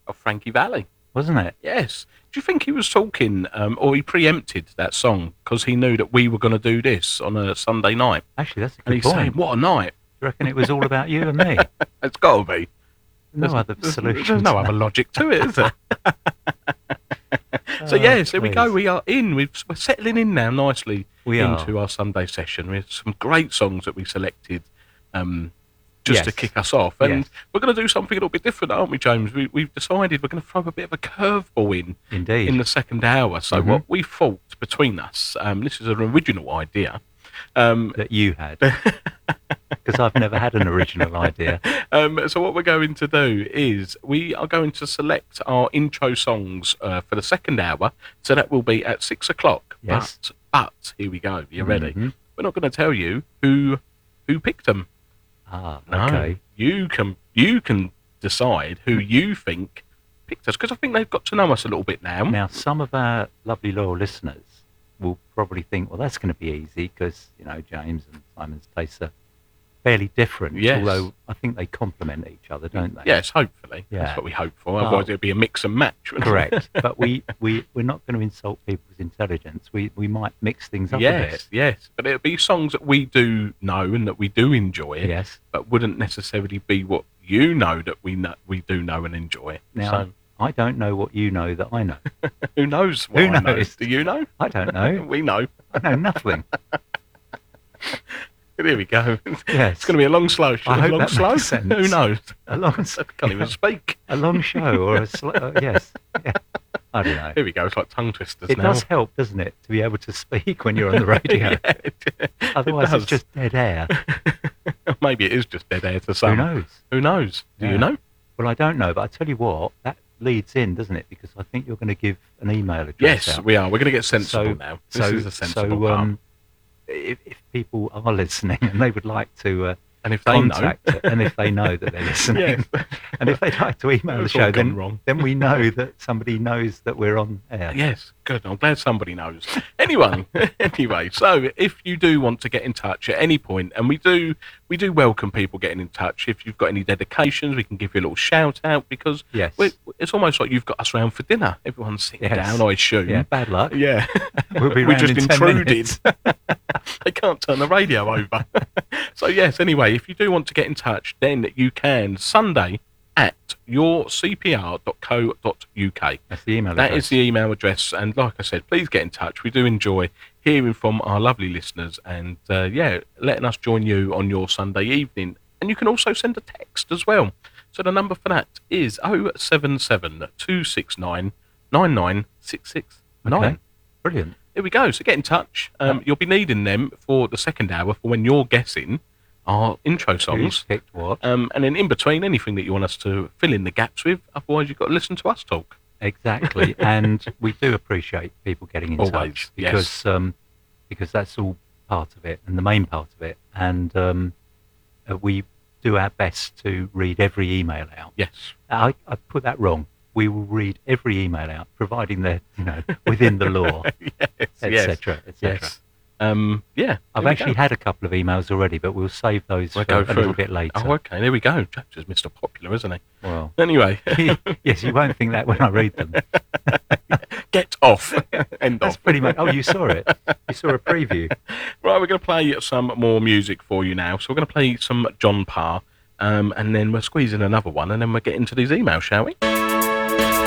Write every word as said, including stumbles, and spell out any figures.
of Frankie Valli. Wasn't it? Yes. Do you think he was talking, um, or he preempted that song because he knew that we were going to do this on a Sunday night? Actually, that's a good And he's point. saying, what a night. Do you reckon it was all about you and me? It's got to be. No There's, other there's, solution. There's no to other that. logic to it, is there? So, Oh, yes, here we go. please. We are in. We've, we're settling in now nicely We are. into our Sunday session with some great songs that we selected um, just to Yes. kick us off. And Yes. we're going to do something a little bit different, aren't we, James? We, we've decided we're going to throw a bit of a curveball in Indeed. in the second hour. So, Mhm. what we thought between us, um, this is an original idea. Um, that you had. Because I've never had an original idea. Um, so what we're going to do is we are going to select our intro songs uh, for the second hour. So that will be at six o'clock. Yes. But, but here we go. You ready? Mhm. We're not going to tell you who who picked them. Ah, No, okay. you can you can decide who you think picked us because I think they've got to know us a little bit now. Now, some of our lovely loyal listeners will probably think, well, that's going to be easy because, you know, James and Simon's tastes are fairly different. Yes. Although I think they complement each other, don't they? Yes, hopefully. Yeah. That's what we hope for. Oh. Otherwise, it'd be a mix and match. wouldn't it? Correct. But we, we, we're not going to insult people's intelligence. We, we might mix things up a Yes, bit. yes. But it'll be songs that we do know and that we do enjoy. Yes. But wouldn't necessarily be what you know that we know, we do know and enjoy. Now, So I don't know what you know that I know. who knows what Who I know? knows? Do you know? I don't know. We know. I know nothing. Here we go. Yes. It's going to be a long slow show. I hope long that slow. makes sense. Who knows? A long, I can't even speak. a long show or a sl- uh, yes. Yeah. I don't know. Here we go. It's like tongue twisters It now. does help, doesn't it, to be able to speak when you're on the radio? Yeah, it- Otherwise, it it's just dead air. does. Maybe it is just dead air to Who some. knows? Who knows? Do Yeah. you know? Well, I don't know, but I tell you what, that leads in, doesn't it? Because I think you're going to give an email address Yes, out. we are. We're going to get sensible So- now. This so, is a sensible so part. um, if, if people are listening and they would like to uh, And if they know, contact, and if they know that they're listening, Yes. and if they'd like to email the It's all show, gone then wrong. then we know that somebody knows that we're on air. Yes, good. I'm glad somebody knows. Anyway, anyway, so if you do want to get in touch at any point, and we do, we do welcome people getting in touch. If you've got any dedications, we can give you a little shout out because Yes. we it's almost like you've got us round for dinner. Everyone's sitting Yes. down, I assume. Yeah, bad luck. Yeah. We'll be we round just in ten intruded. minutes. They can't turn the radio over. So yes, anyway, if you do want to get in touch, then you can Sunday at your c p r dot co dot u k. That's the email That address. is the email address, and like I said, please get in touch. We do enjoy hearing from our lovely listeners, and uh, yeah, letting us join you on your Sunday evening. And you can also send a text as well. So the number for that is oh seven seven, two six nine, nine nine six six nine. Okay. Brilliant. Here we go. So get in touch. Um, you'll be needing them for the second hour for when you're guessing our intro Who's songs. picked what? Um, and then in between, anything that you want us to fill in the gaps with. Otherwise, you've got to listen to us talk. Exactly. And we do appreciate people getting in Always, touch yes. because um, because that's all part of it and the main part of it. And um, uh, we do our best to read every email out. Yes. I, I put that wrong. We will read every email out, providing they're you know within the law, yes. et yes. cetera, et cetera. Yes. Um, yeah. I've there we actually go. had a couple of emails already, but we'll save those We'll for go a through. little bit later. Oh, okay. There we go. James is Mister Popular, isn't he? Well, Anyway, yes, you won't think that when I read them. get off. End That's off. pretty much. Oh, you saw it. You saw a preview. Right, we're going to play some more music for you now. So we're going to play some John Parr, um, and then we'll squeeze in another one, and then we'll get into these emails, shall we?